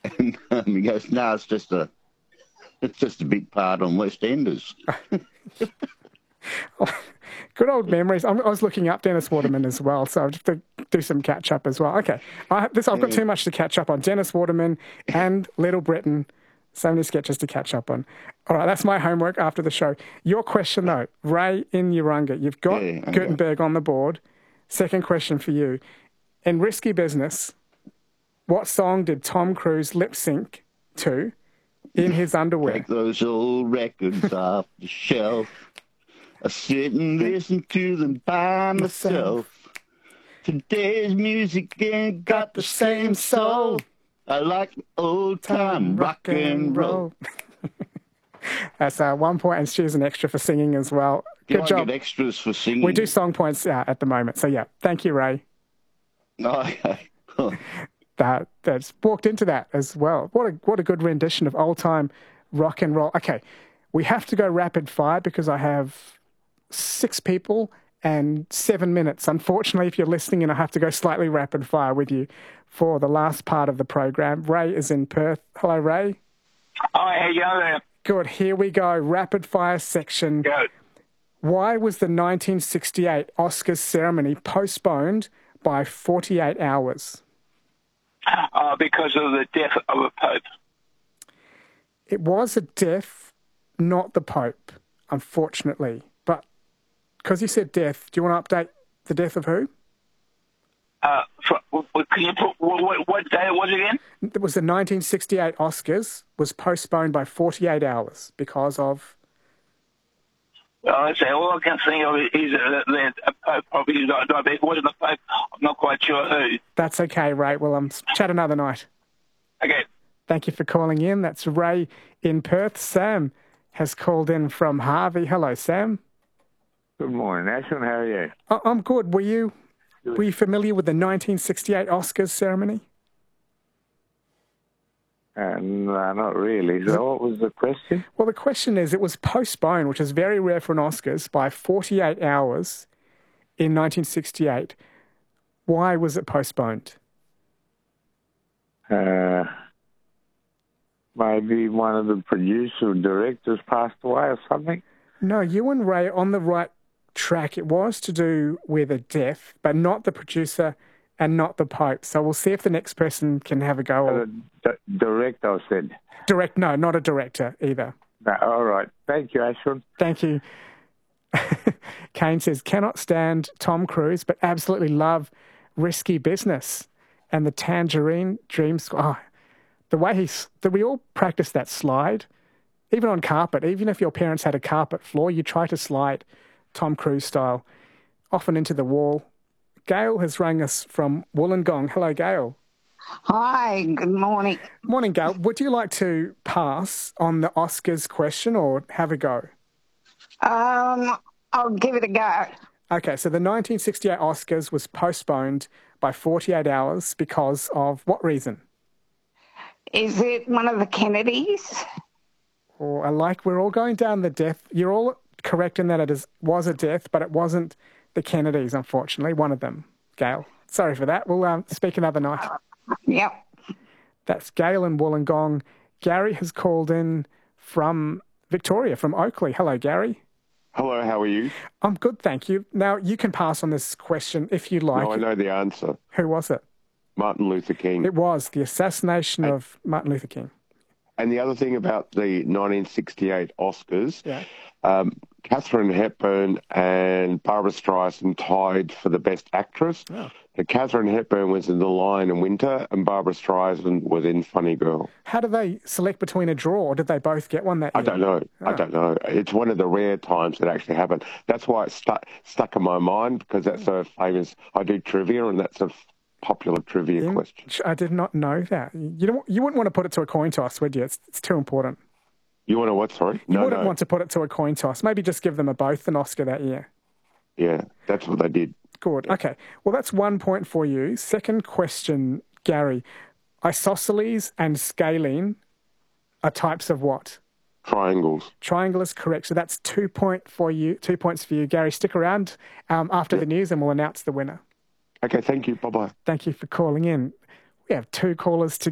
And he goes, no, it's just a big part on West Enders. Good old memories. I was looking up Dennis Waterman as well, so I have to do some catch up as well. Okay, I've got too much to catch up on. Dennis Waterman and Little Britain. So many sketches to catch up on. All right, that's my homework after the show. Your question, though, Ray in Urunga. You've got Gutenberg on the board. Second question for you. In Risky Business, what song did Tom Cruise lip sync to in his underwear? Take those old records off the shelf. I sit and listen to them by myself. Today's music ain't got the same soul. I like old-time rock and roll. That's 1 point, and she's an extra for singing as well. Good job. I get extras for singing? We do song points at the moment. So, yeah, thank you, Ray. Okay. That's walked into that as well. What a good rendition of old-time rock and roll. Okay, we have to go rapid fire because I have 6 people and 7 minutes. Unfortunately, if you're listening, and I have to go slightly rapid fire with you for the last part of the program. Ray is in Perth. Hello, Ray. Hi, how you going? Good. Here we go. Rapid fire section. Good. Why was the 1968 Oscars ceremony postponed by 48 hours? Because of the death of a pope. It was a death, not the Pope, unfortunately. But because you said death, do you want to update the death of who? Can you put what day it was again? It was the 1968 Oscars was postponed by 48 hours because of... I say all I can think of is that a pope probably died, but it wasn't a pope. I'm not quite sure who. That's okay, Ray. Well, chat another night. Okay. Thank you for calling in. That's Ray in Perth. Sam has called in from Harvey. Hello, Sam. Good morning, Ashwin. How are you? I'm good. Were you familiar with the 1968 Oscars ceremony? No, not really. So what was the question? Well, the question is, it was postponed, which is very rare for an Oscars, by 48 hours in 1968. Why was it postponed? Maybe one of the producers or directors passed away or something? No, you and Ray are on the right track. It was to do with a death, but not the producer and not the Pope. So we'll see if the next person can have a go. Director, I said. No, not a director either. No, all right. Thank you, Ashwin. Thank you. Kane says, cannot stand Tom Cruise, but absolutely love Risky Business and the Tangerine Dream Squad. Oh, the way we all practice that slide, even on carpet. Even if your parents had a carpet floor, you try to slide Tom Cruise style, often into the wall. Gail has rang us from Wollongong. Hello, Gail. Hi, good morning. Morning, Gail. Would you like to pass on the Oscars question or have a go? I'll give it a go. Okay, so the 1968 Oscars was postponed by 48 hours because of what reason? Is it one of the Kennedys? Oh, we're all going down the death. You're all correct in that it was a death, but it wasn't the Kennedys, unfortunately, one of them. Gail, sorry for that. We'll speak another night. Yep. That's Gail in Wollongong. Gary has called in from Victoria, from Oakley. Hello, Gary. Hello, how are you? I'm good, thank you. Now, you can pass on this question if you like. No, I know the answer. Who was it? Martin Luther King. It was the assassination of Martin Luther King. And the other thing about the 1968 Oscars, Katharine Hepburn and Barbara Streisand tied for the Best Actress. Oh. Katharine Hepburn was in The Lion in Winter and Barbara Streisand was in Funny Girl. How do they select between a draw, or did they both get one that year? I don't know. Oh. I don't know. It's one of the rare times that actually happened. That's why it stuck in my mind, because that's so famous. I do trivia, and that's a popular trivia question. I did not know that. You wouldn't want to put it to a coin toss, would you? It's too important. You want to what, sorry? You wouldn't want to put it to a coin toss. Maybe just give them both an Oscar that year. Yeah, that's what they did. Good. Yeah. Okay. Well, that's 1 point for you. Second question, Gary. Isosceles and scalene are types of what? Triangles. Triangle is correct. So that's 2 points for you. Gary, stick around after the news and we'll announce the winner. Okay, thank you. Bye-bye. Thank you for calling in. We have 2 callers to